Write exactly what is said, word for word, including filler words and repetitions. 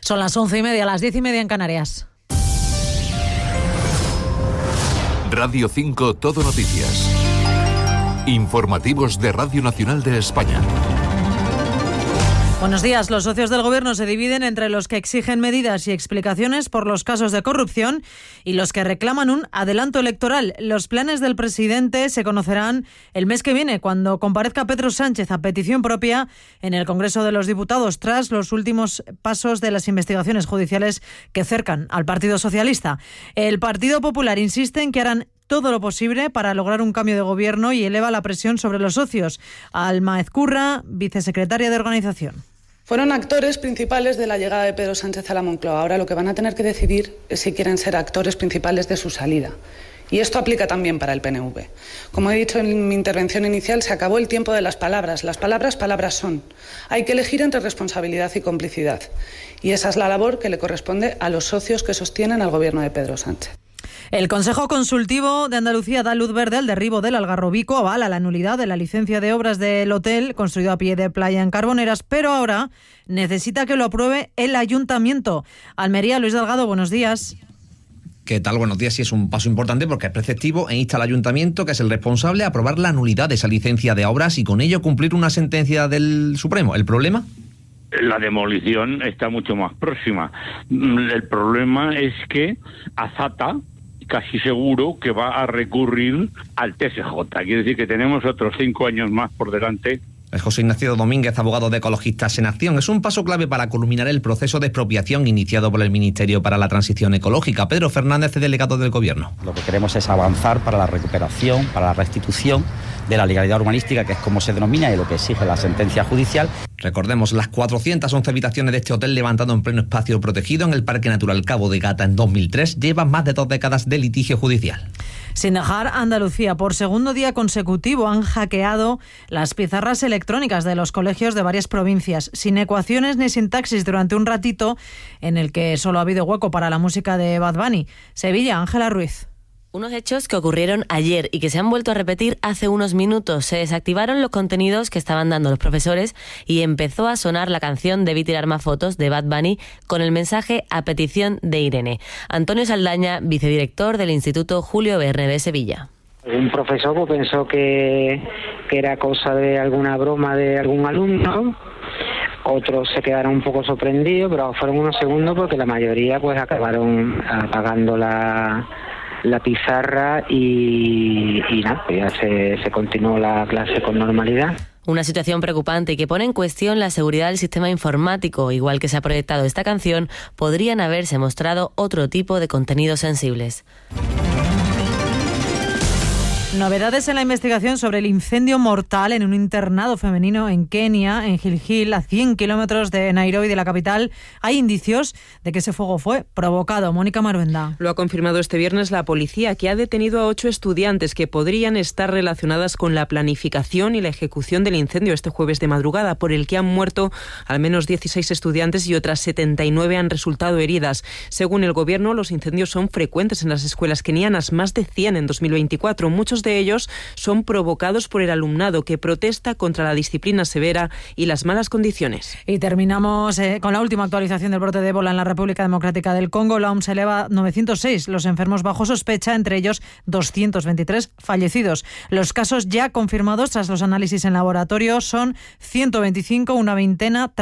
Son las once y media, las diez y media en Canarias. Radio cinco Todo Noticias. Informativos de Radio Nacional de España. Buenos días. Los socios del Gobierno se dividen entre los que exigen medidas y explicaciones por los casos de corrupción y los que reclaman un adelanto electoral. Los planes del presidente se conocerán el mes que viene, cuando comparezca Pedro Sánchez a petición propia en el Congreso de los Diputados, tras los últimos pasos de las investigaciones judiciales que cercan al Partido Socialista. El Partido Popular insiste en que harán todo lo posible para lograr un cambio de gobierno y eleva la presión sobre los socios. Alma Ezcurra, vicesecretaria de Organización. Fueron actores principales de la llegada de Pedro Sánchez a la Moncloa. Ahora lo que van a tener que decidir es si quieren ser actores principales de su salida. Y esto aplica también para el P N V. Como he dicho en mi intervención inicial, se acabó el tiempo de las palabras. Las palabras, palabras son. Hay que elegir entre responsabilidad y complicidad. Y esa es la labor que le corresponde a los socios que sostienen al gobierno de Pedro Sánchez. El Consejo Consultivo de Andalucía da luz verde al derribo del Algarrobico, avala la nulidad de la licencia de obras del hotel construido a pie de playa en Carboneras, pero ahora necesita que lo apruebe el Ayuntamiento. Almería, Luis Delgado, buenos días. ¿Qué tal? Buenos días. Sí, es un paso importante porque es preceptivo e insta al Ayuntamiento, que es el responsable, a aprobar la nulidad de esa licencia de obras y con ello cumplir una sentencia del Supremo. ¿El problema? La demolición está mucho más próxima. El problema es que Azata casi seguro que va a recurrir al T S J. Quiere decir que tenemos otros cinco años más por delante. Es José Ignacio Domínguez, abogado de Ecologistas en Acción. Es un paso clave para culminar el proceso de expropiación iniciado por el Ministerio para la Transición Ecológica. Pedro Fernández, delegado del Gobierno. Lo que queremos es avanzar para la recuperación, para la restitución de la legalidad urbanística, que es como se denomina y lo que exige la sentencia judicial. Recordemos las cuatrocientas once habitaciones de este hotel, levantado en pleno espacio protegido en el Parque Natural Cabo de Gata en dos mil tres, lleva más de dos décadas de litigio judicial. Sin dejar Andalucía, por segundo día consecutivo han hackeado las pizarras electrónicas de los colegios de varias provincias, sin ecuaciones ni sintaxis, durante un ratito en el que solo ha habido hueco para la música de Bad Bunny. Sevilla, Ángela Ruiz. Unos hechos que ocurrieron ayer y que se han vuelto a repetir hace unos minutos. Se desactivaron los contenidos que estaban dando los profesores y empezó a sonar la canción Debí tirar más fotos de Bad Bunny con el mensaje a petición de Irene. Antonio Saldaña, vicedirector del Instituto Julio Verne de Sevilla. Un profesor pues, pensó que, que era cosa de alguna broma de algún alumno. Otros se quedaron un poco sorprendidos, pero fueron unos segundos porque la mayoría pues acabaron apagando la... la pizarra y, y nada, ya se, se continuó la clase con normalidad. Una situación preocupante y que pone en cuestión la seguridad del sistema informático. Igual que se ha proyectado esta canción, podrían haberse mostrado otro tipo de contenidos sensibles. Novedades en la investigación sobre el incendio mortal en un internado femenino en Kenia, en Gilgil, a cien kilómetros de Nairobi, de la capital. Hay indicios de que ese fuego fue provocado. Mónica Maruenda. Lo ha confirmado este viernes la policía, que ha detenido a ocho estudiantes que podrían estar relacionadas con la planificación y la ejecución del incendio este jueves de madrugada, por el que han muerto al menos dieciséis estudiantes y otras setenta y nueve han resultado heridas. Según el gobierno, los incendios son frecuentes en las escuelas kenianas, más de cien en dos mil veinticuatro. Muchos de ellos son provocados por el alumnado, que protesta contra la disciplina severa y las malas condiciones. Y terminamos eh, con la última actualización del brote de ébola en la República Democrática del Congo. La O M S eleva a novecientos seis los enfermos bajo sospecha, entre ellos doscientos veintitrés fallecidos. Los casos ya confirmados tras los análisis en laboratorio son ciento veinticinco, una veintena